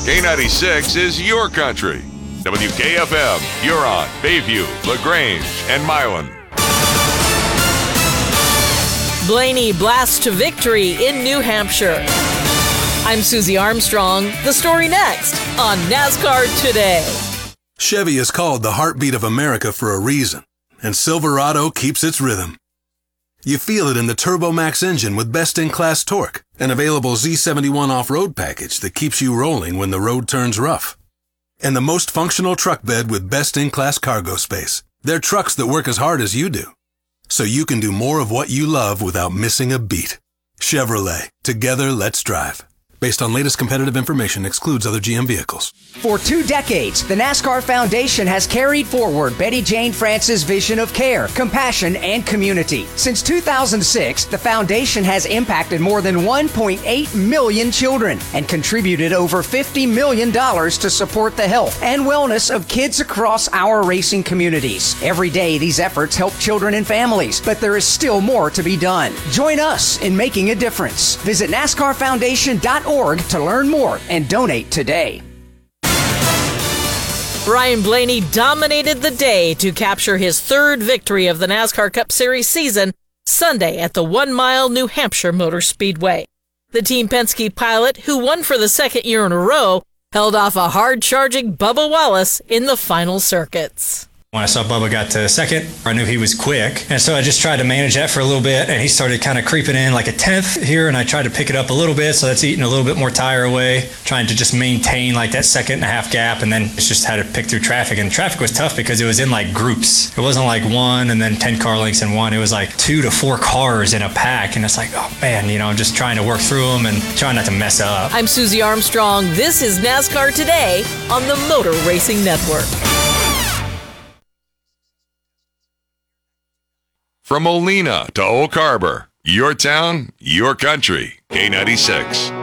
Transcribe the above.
K96 is your country. WKFM, Huron, Bayview, LaGrange, and Milan. Blaney blasts to victory in New Hampshire. I'm Susie Armstrong. The story next on NASCAR Today. Chevy is called the heartbeat of America for a reason, and Silverado keeps its rhythm. You feel it in the TurboMax engine with best-in-class torque, an available Z71 off-road package that keeps you rolling when the road turns rough. And the most functional truck bed with best-in-class cargo space. They're trucks that work as hard as you do, so you can do more of what you love without missing a beat. Chevrolet. Together, let's drive. Based on latest competitive information, excludes other GM vehicles. For 2 decades, the NASCAR Foundation has carried forward Betty Jane France's vision of care, compassion, and community. Since 2006, the foundation has impacted more than 1.8 million children and contributed over $50 million to support the health and wellness of kids across our racing communities. Every day, these efforts help children and families, but there is still more to be done. Join us in making a difference. Visit NASCARFoundation.org to learn more and donate today. Ryan Blaney dominated the day to capture his 3rd victory of the NASCAR Cup Series season Sunday at the 1 Mile New Hampshire Motor Speedway. The Team Penske pilot, who won for the 2nd year in a row, held off a hard-charging Bubba Wallace in the final circuits. When I saw Bubba got to 2nd, I knew he was quick. And so I just tried to manage that for a little bit. And he started kind of creeping in like a 10th here. And I tried to pick it up a little bit. So that's eating a little bit more tire away, trying to just maintain like that 1.5 gap. And then it's just had to pick through traffic. And traffic was tough because it was in like groups. It wasn't like one and then 10 car lengths in one. It was like 2 to 4 cars in a pack. And it's like, oh man, I'm just trying to work through them and trying not to mess up. I'm Susie Armstrong. This is NASCAR Today on the Motor Racing Network. From Molina to Oak Harbor, your town, your country. K96.